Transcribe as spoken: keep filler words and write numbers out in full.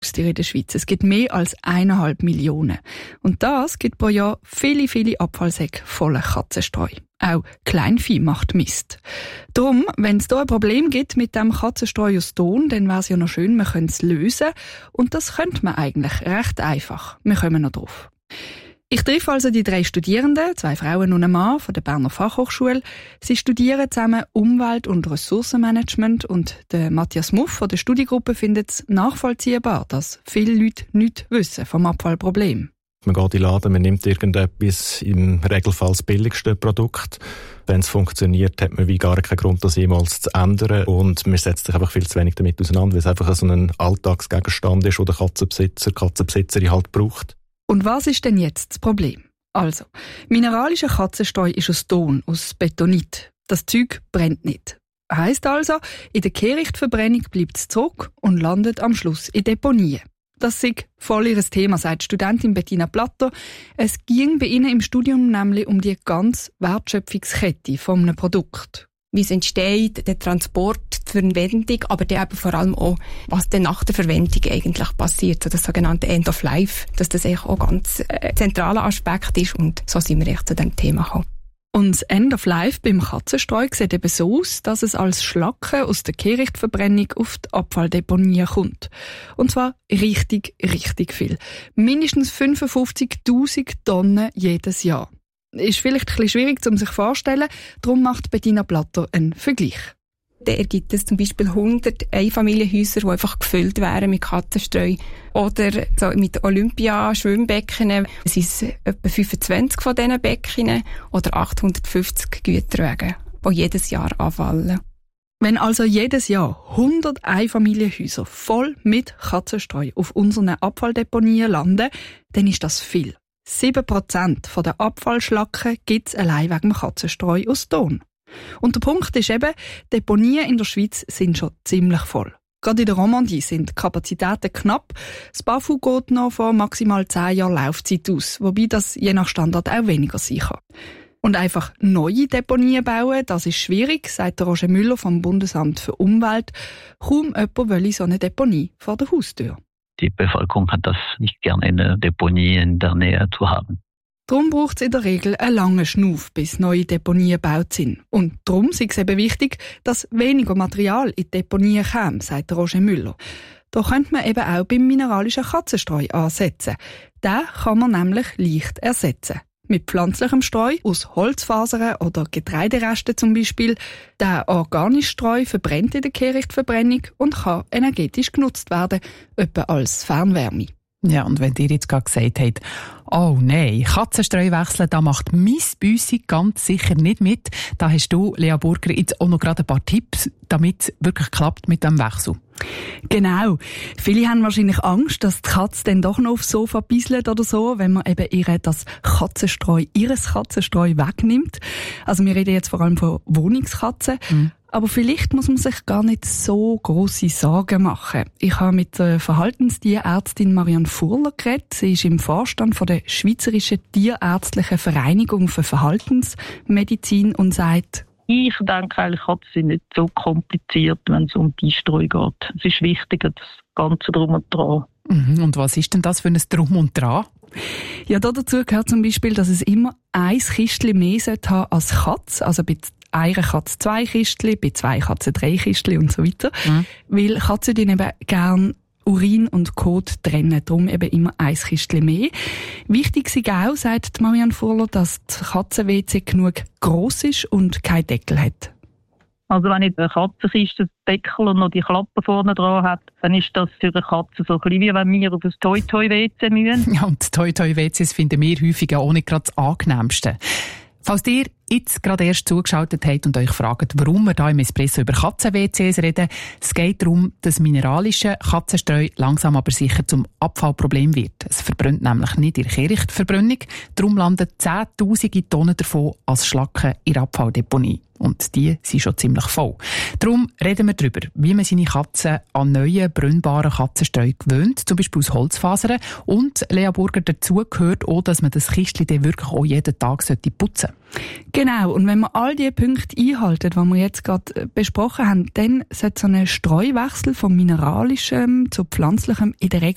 Haustiere in der Schweiz. Es gibt mehr als eineinhalb Millionen. Und das gibt pro Jahr viele, viele Abfallsäcke voller Katzenstreu. Auch Kleinvieh macht Mist. Darum, wenn es hier ein Problem gibt mit dem Katzenstreu aus Ton, dann wäre es ja noch schön, man könnte es lösen. Und das könnte man eigentlich recht einfach. Wir kommen noch drauf. Ich treffe also die drei Studierenden, zwei Frauen und ein Mann von der Berner Fachhochschule. Sie studieren zusammen Umwelt- und Ressourcenmanagement und der Matthias Muff von der Studiegruppe findet es nachvollziehbar, dass viele Leute nichts wissen vom Abfallproblem. Man geht in den Laden, man nimmt irgendetwas, im Regelfall das billigste Produkt. Wenn es funktioniert, hat man wie gar keinen Grund, das jemals zu ändern. Und man setzt sich einfach viel zu wenig damit auseinander, weil es einfach so ein Alltagsgegenstand ist, den der Katzenbesitzer, Katzenbesitzerin halt braucht. Und was ist denn jetzt das Problem? Also, mineralischer Katzenstreu ist aus Ton, aus Betonit. Das Zeug brennt nicht. Heisst also, in der Kehrichtverbrennung bleibt es zurück und landet am Schluss in Deponien. Das ist voll ihr Thema, sagt Studentin Bettina Platter. Es ging bei ihnen im Studium nämlich um die ganze Wertschöpfungskette von einem Produkt. Wie es entsteht, der Transport, die Verwendung, aber dann eben vor allem auch, was dann nach der Verwendung eigentlich passiert, so das sogenannte End of Life, dass das eigentlich auch ganz äh, zentraler Aspekt ist und so sind wir echt zu diesem Thema gekommen. Und das End of Life beim Katzenstreu sieht eben so aus, dass es als Schlacken aus der Kehrichtverbrennung auf die Abfalldeponie kommt. Und zwar richtig, richtig viel. Mindestens fünfundfünfzigtausend Tonnen jedes Jahr. Ist vielleicht ein bisschen schwierig zu sich vorstellen, darum macht Bettina Platter einen Vergleich. Dann ergibt es zum Beispiel hundert Einfamilienhäuser, die einfach gefüllt wären mit Katzenstreu. Oder so mit Olympia-Schwimmbecken. Es sind etwa fünfundzwanzig von diesen Becken oder achthundertfünfzig Güterwagen, die jedes Jahr anfallen. Wenn also jedes Jahr hundert Einfamilienhäuser voll mit Katzenstreu auf unseren Abfalldeponien landen, dann ist das viel. sieben Prozent der Abfallschlacken gibt es allein wegen dem Katzenstreu aus Ton. Und der Punkt ist eben, Deponien in der Schweiz sind schon ziemlich voll. Gerade in der Romandie sind die Kapazitäten knapp. Das BAFU geht noch von maximal zehn Jahren Laufzeit aus, wobei das je nach Standard auch weniger sein kann. Und einfach neue Deponien bauen, das ist schwierig, sagt Roger Müller vom Bundesamt für Umwelt. Kaum jemand will so eine Deponie vor der Haustür. Die Bevölkerung hat das nicht gerne, eine Deponie in der Nähe zu haben. Darum braucht es in der Regel einen langen Schnuff, bis neue Deponien gebaut sind. Und darum ist es eben wichtig, dass weniger Material in die Deponien kommt, sagt Roger Müller. Da könnte man eben auch beim mineralischen Katzenstreu ansetzen. Den kann man nämlich leicht ersetzen. Mit pflanzlichem Streu aus Holzfasern oder Getreideresten zum Beispiel. Der organische Streu verbrennt in der Kehrichtverbrennung und kann energetisch genutzt werden, etwa als Fernwärme. Ja, und wenn ihr jetzt gerade gesagt habt, oh nein, Katzenstreu wechseln, da macht mein Büssi ganz sicher nicht mit, da hast du, Lea Burger, jetzt auch noch gerade ein paar Tipps, damit es wirklich klappt mit dem Wechsel. Genau. Viele haben wahrscheinlich Angst, dass die Katze dann doch noch aufs Sofa bisselt oder so, wenn man eben ihr das Katzenstreu, ihres Katzenstreu wegnimmt. Also wir reden jetzt vor allem von Wohnungskatzen. Mhm. Aber vielleicht muss man sich gar nicht so grosse Sorgen machen. Ich habe mit der Verhaltenstierärztin Marianne Furler geredet. Sie ist im Vorstand von der Schweizerischen Tierärztlichen Vereinigung für Verhaltensmedizin und sagt: Ich denke eigentlich, Katzen sind nicht so kompliziert, wenn es um die Streu geht. Es ist wichtiger, das Ganze Drum und Dran. Mhm. Und was ist denn das für ein Drum und Dran? Ja, dazu gehört zum Beispiel, dass es immer ein Kistchen mehr sollte haben als Katze. Also bei einer Katze zwei Kistchen, bei zwei Katzen drei Kistchen und so weiter. Mhm. Weil Katzen die eben gerne Urin und Kot trennen, darum eben immer ein Kistchen mehr. Wichtig ist auch, sagt Marianne Furler, dass das Katzen-W C genug gross ist und keinen Deckel hat. Also wenn ich eine Katzenkiste, den Deckel und noch die Klappe vorne dran hat, dann ist das für eine Katze so ein bisschen wie wenn wir auf ein Toi-Toi-W C müssen. Ja, und Toi-Toi-W Cs finden wir häufig auch nicht gerade das angenehmste. Falls ihr jetzt gerade erst zugeschaltet habt und euch fragt, warum wir hier im Espresso über Katzen-W Cs reden, es geht darum, dass mineralische Katzenstreu langsam aber sicher zum Abfallproblem wird. Es verbrennt nämlich nicht in der Kehrichtverbrennung, darum landen zehntausende Tonnen davon als Schlacken in der Abfalldeponie. Und die sind schon ziemlich voll. Darum reden wir darüber, wie man seine Katzen an neuen, brennbaren Katzenstreu gewöhnt, zum Beispiel aus Holzfasern. Und Lea Burger, dazu gehört auch, dass man das Kistchen dann wirklich auch jeden Tag putzen sollte. Genau, und wenn wir all die Punkte einhalten, die wir jetzt gerade besprochen haben, dann sollte so ein Streuwechsel vom mineralischen zu pflanzlichem in der Regel